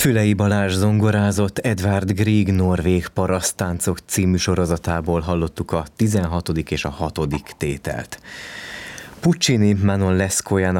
Fülei Balázs zongorázott Edvard Grieg norvég paraszttáncok című sorozatából hallottuk a 16. és a 6. tételt. Puccini Manon Lescaut